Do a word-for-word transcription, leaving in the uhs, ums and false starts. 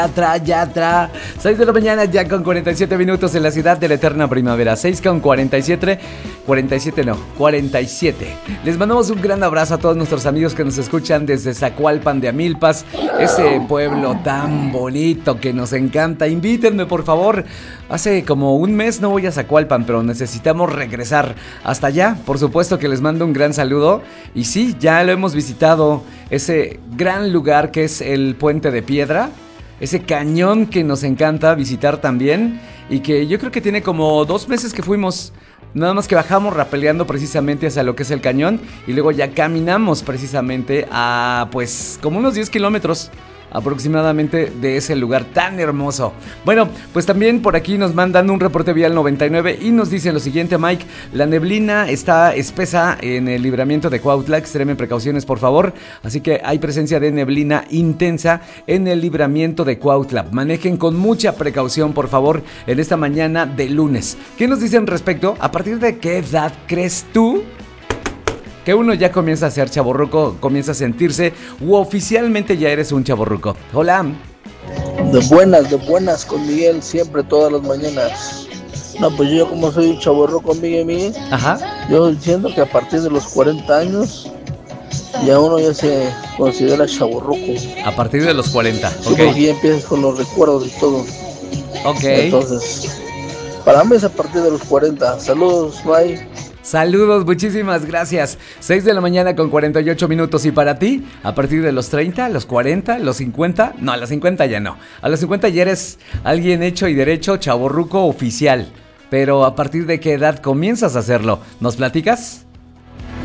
Yatra, Yatra. seis de la mañana ya con cuarenta y siete minutos en la ciudad de la eterna primavera. seis con cuarenta y siete. cuarenta y siete no, cuarenta y siete. Les mandamos un gran abrazo a todos nuestros amigos que nos escuchan desde Zacualpan de Amilpas, ese pueblo tan bonito que nos encanta. Invítenme, por favor. Hace como un mes no voy a Zacualpan, pero necesitamos regresar hasta allá. Por supuesto que les mando un gran saludo. Y sí, ya lo hemos visitado, ese gran lugar que es el Puente de Piedra. Ese cañón que nos encanta visitar también y que yo creo que tiene como dos meses que fuimos. Nada más que bajamos rapeleando precisamente hacia lo que es el cañón y luego ya caminamos precisamente a pues como unos diez kilómetros aproximadamente de ese lugar tan hermoso. Bueno, pues también por aquí nos mandan un reporte vial noventa y nueve y nos dicen lo siguiente, Mike: la neblina está espesa en el libramiento de Cuautla, extremen precauciones por favor, así que hay presencia de neblina intensa en el libramiento de Cuautla, manejen con mucha precaución por favor en esta mañana de lunes. ¿Qué nos dicen respecto? ¿A partir de qué edad crees tú que uno ya comienza a ser chavorruco, comienza a sentirse u oficialmente ya eres un chavorruco? Hola. De buenas, de buenas con Miguel, siempre, todas las mañanas. No, pues yo como soy un chavorruco, Miguel, Miguel, Ajá. yo diciendo que a partir de los cuarenta años ya uno ya se considera chavorruco. A partir de los cuarenta, sí, ok. Porque ya empiezas con los recuerdos y todo. Ok. Entonces, para mí es a partir de los cuarenta. Saludos, bye. Saludos, muchísimas gracias. seis de la mañana con cuarenta y ocho minutos. ¿Y para ti? ¿A partir de los treinta, los cuarenta, los cincuenta? No, a los cincuenta ya no. A los cincuenta ya eres alguien hecho y derecho, chavorruco oficial. Pero ¿a partir de qué edad comienzas a hacerlo? ¿Nos platicas?